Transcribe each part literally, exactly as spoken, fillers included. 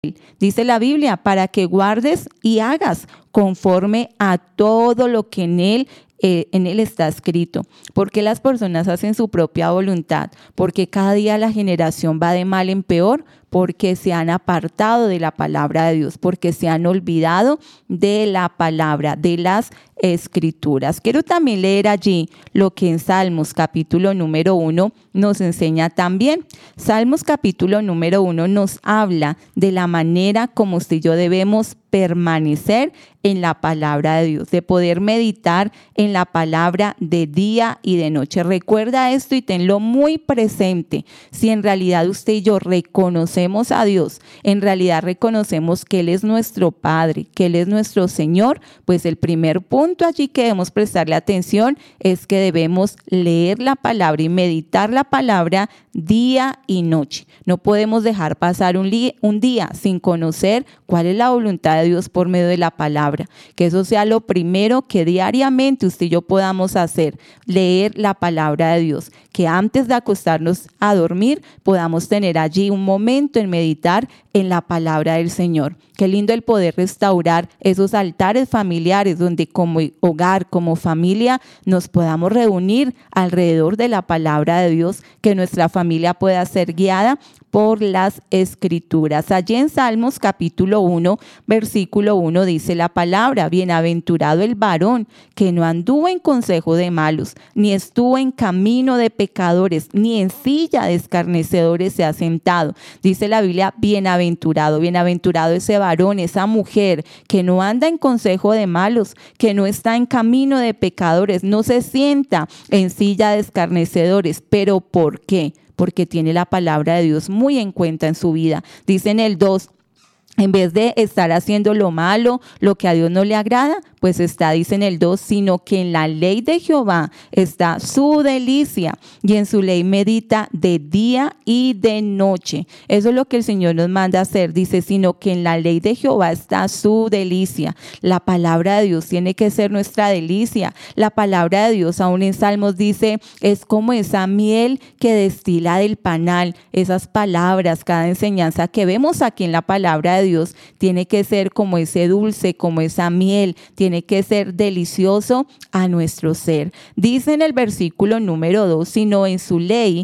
Dice la Biblia, para que guardes y hagas conforme a todo lo que en él Eh, en él está escrito. Porque las personas hacen su propia voluntad, porque cada día la generación va de mal en peor, porque se han apartado de la palabra de Dios, porque se han olvidado de la palabra, de las escrituras. Quiero también leer allí lo que en Salmos capítulo número uno nos enseña también. Salmos capítulo número uno nos habla de la manera como usted y yo debemos permanecer en la palabra de Dios, de poder meditar en la palabra de día y de noche. Recuerda esto y tenlo muy presente. Si en realidad usted y yo reconocemos a Dios, en realidad reconocemos que Él es nuestro Padre, que Él es nuestro Señor, pues el primer punto allí que debemos prestarle atención es que debemos leer la palabra y meditar la palabra día y noche. No podemos dejar pasar un, li- un día sin conocer cuál es la voluntad de Dios por medio de la palabra. Que eso sea lo primero que diariamente usted y yo podamos hacer, leer la palabra de Dios. Que antes de acostarnos a dormir podamos tener allí un momento en meditar en la palabra del Señor. Qué lindo el poder restaurar esos altares familiares donde como hogar, como familia, nos podamos reunir alrededor de la palabra de Dios, que nuestra familia pueda ser guiada por las escrituras. Allí en Salmos capítulo uno, versículo uno dice la palabra: bienaventurado el varón que no anduvo en consejo de malos, ni estuvo en camino de pecadores, ni en silla de escarnecedores se ha sentado. Dice la Biblia, bienaventurado, bienaventurado ese varón, esa mujer que no anda en consejo de malos, que no está en camino de pecadores, no se sienta en silla de escarnecedores. ¿Pero por qué? Porque tiene la palabra de Dios muy en cuenta en su vida. Dice en el dos, en vez de estar haciendo lo malo, lo que a Dios no le agrada, pues está, dice en el dos, sino que en la ley de Jehová está su delicia y en su ley medita de día y de noche. Eso es lo que el Señor nos manda a hacer. Dice, sino que en la ley de Jehová está su delicia. La palabra de Dios tiene que ser nuestra delicia. La palabra de Dios, aún en Salmos dice, es como esa miel que destila del panal. Esas palabras, cada enseñanza que vemos aquí en la palabra de Dios, tiene que ser como ese dulce, como esa miel, tiene que ser delicioso a nuestro ser. Dice en el versículo número dos, sino en su ley,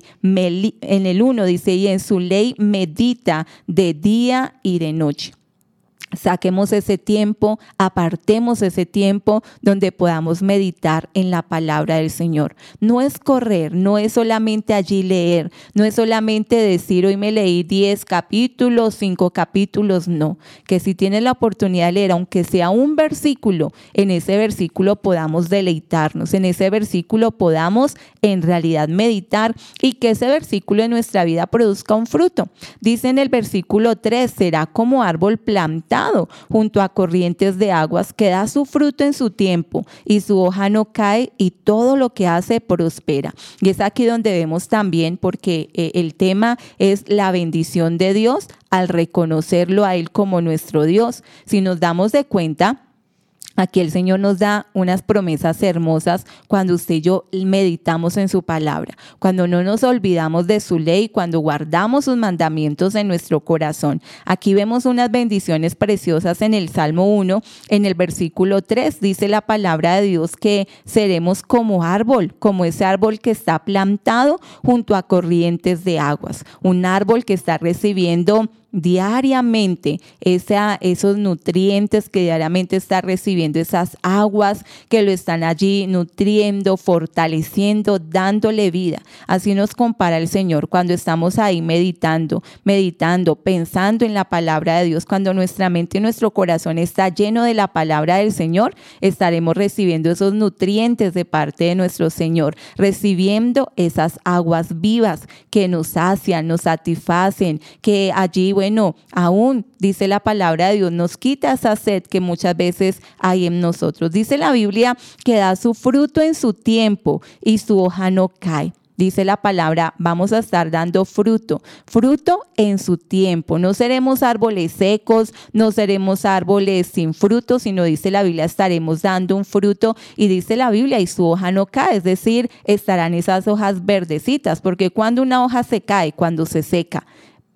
en el uno dice, y en su ley medita de día y de noche. Saquemos ese tiempo, apartemos ese tiempo donde podamos meditar en la palabra del Señor. No es correr, no es solamente allí leer, no es solamente decir hoy me leí diez capítulos, cinco capítulos, no. Que si tienes la oportunidad de leer, aunque sea un versículo, en ese versículo podamos deleitarnos, en ese versículo podamos en realidad meditar y que ese versículo en nuestra vida produzca un fruto. Dice en el versículo tres, será como árbol plantado junto a corrientes de aguas, que da su fruto en su tiempo y su hoja no cae y todo lo que hace prospera. Y es aquí donde vemos también, porque eh, el tema es la bendición de Dios al reconocerlo a Él como nuestro Dios. Si nos damos de cuenta, aquí el Señor nos da unas promesas hermosas cuando usted y yo meditamos en su palabra, cuando no nos olvidamos de su ley, cuando guardamos sus mandamientos en nuestro corazón. Aquí vemos unas bendiciones preciosas en el Salmo uno, en el versículo tres, dice la palabra de Dios que seremos como árbol, como ese árbol que está plantado junto a corrientes de aguas, un árbol que está recibiendo diariamente esa, esos nutrientes que diariamente está recibiendo, esas aguas que lo están allí nutriendo, fortaleciendo, dándole vida. Así nos compara el Señor cuando estamos ahí meditando, meditando, pensando en la palabra de Dios. Cuando nuestra mente y nuestro corazón está lleno de la palabra del Señor, estaremos recibiendo esos nutrientes de parte de nuestro Señor, recibiendo esas aguas vivas que nos sacian, nos satisfacen, que allí, bueno, aún dice la palabra de Dios, nos quita esa sed que muchas veces hay en nosotros. Dice la Biblia que da su fruto en su tiempo y su hoja no cae. Dice la palabra, vamos a estar dando fruto, fruto en su tiempo. No seremos árboles secos, no seremos árboles sin fruto, sino dice la Biblia, estaremos dando un fruto y dice la Biblia, y su hoja no cae, es decir, estarán esas hojas verdecitas, porque cuando una hoja se cae, cuando se seca,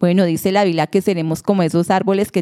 Bueno, dice la Biblia que seremos como esos árboles que